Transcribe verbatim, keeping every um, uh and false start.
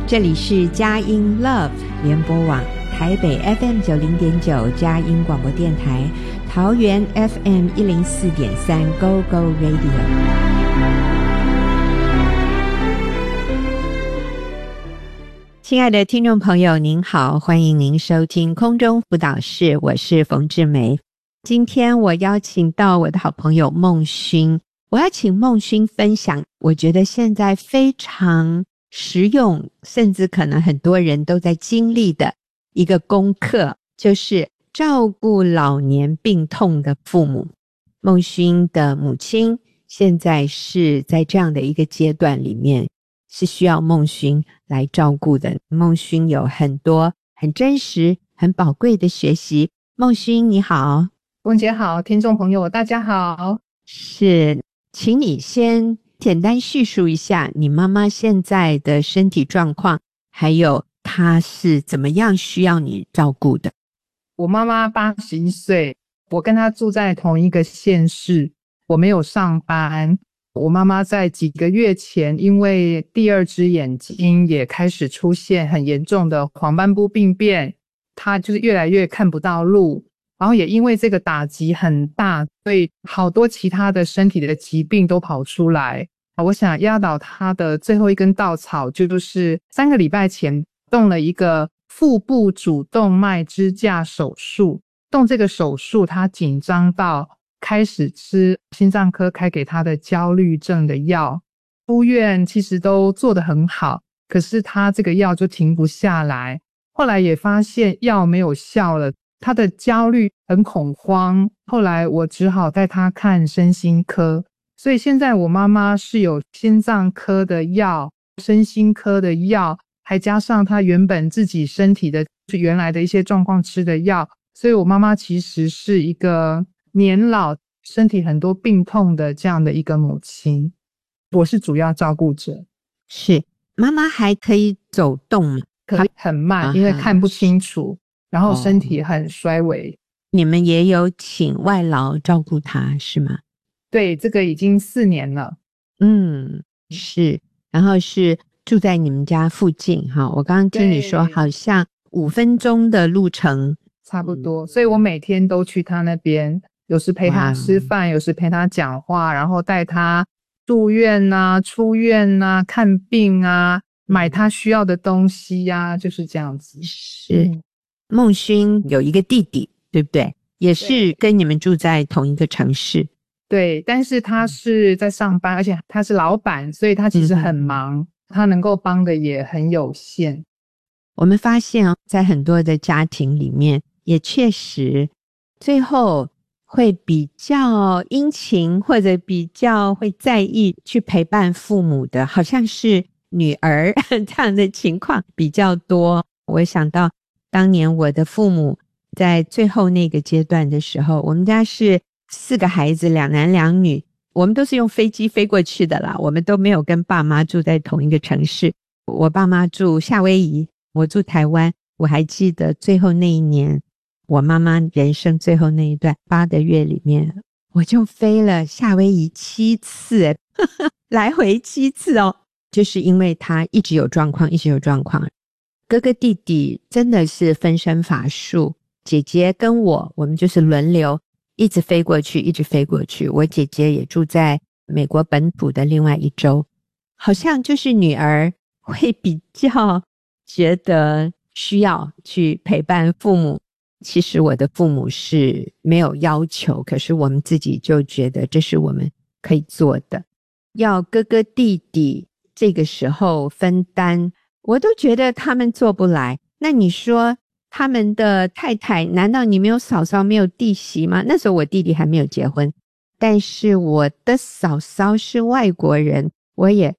这里是佳音 Love 联播网，台北 F M 九零点九佳音广播电台，桃园 F M 一零四点三 Go Go Radio。亲爱的听众朋友您好，欢迎您收听空中辅导室，我是冯志梅。今天我邀请到我的好朋友孟勋，我要请孟勋分享我觉得现在非常实用，甚至可能很多人都在经历的一个功课，就是照顾老年病痛的父母。孟勋的母亲现在是在这样的一个阶段里面，是需要孟勋来照顾的。孟勋有很多很真实很宝贵的学习。孟勋你好。 冯姐好，听众朋友大家好。 是，请你先简单叙述一下你妈妈现在的身体状况，还有她是怎么样需要你照顾的。 我妈妈八十一岁，我跟她住在同一个县市，我没有上班。我妈妈在几个月前因为第二只眼睛也开始出现很严重的黄斑部病变，她就是越来越看不到路，然后也因为这个打击很大，所以好多其他的身体的疾病都跑出来。我想压倒她的最后一根稻草，就是三个礼拜前动了一个腹部主动脉支架手术。动这个手术，她紧张到开始吃心脏科开给她的焦虑症的药，出院其实都做得很好，可是她这个药就停不下来。后来也发现药没有效了，她的焦虑很恐慌，后来我只好带她看身心科。所以现在我妈妈是有心脏科的药、身心科的药，还加上她原本自己身体的原来的一些状况吃的药，所以我妈妈其实是一个年老身体很多病痛的这样的一个母亲，我是主要照顾者。 是，妈妈还可以走动吗？ 可以很慢、啊、因为看不清楚，然后身体很衰微、哦、 你们也有请外劳照顾她是吗？ 对，这个已经四年了。 嗯，是，然后是住在你们家附近哈，我刚刚听你说好像五分钟的路程差不多，所以我每天都去他那边，有时陪他吃饭，有时陪他讲话，然后带他住院啊、出院啊、看病啊，买他需要的东西啊，就是这样子。 是，孟勋有一个弟弟，对不对？也是跟你们住在同一个城市。 对，但是他是在上班，而且他是老板，所以他其实很忙、嗯、他能够帮的也很有限。 我们发现在很多的家庭里面，也确实最后会比较殷勤或者比较会在意去陪伴父母的，好像是女儿这样的情况比较多。我想到当年我的父母在最后那个阶段的时候，我们家是四个孩子，两男两女，我们都是用飞机飞过去的啦，我们都没有跟爸妈住在同一个城市。我爸妈住夏威夷，我住台湾。我还记得最后那一年，我妈妈人生最后那一段八个月里面，我就飞了夏威夷七次来回七次哦，就是因为她一直有状况一直有状况。哥哥弟弟真的是分身乏术，姐姐跟我我们就是轮流一直飞过去一直飞过去，我姐姐也住在美国本土的另外一州，好像就是女儿会比较觉得需要去陪伴父母。其实我的父母是没有要求，可是我们自己就觉得这是我们可以做的。要哥哥弟弟这个时候分担，我都觉得他们做不来。那你说他们的太太，难道你没有嫂嫂没有弟媳吗？那时候我弟弟还没有结婚，但是我的嫂嫂是外国人，我也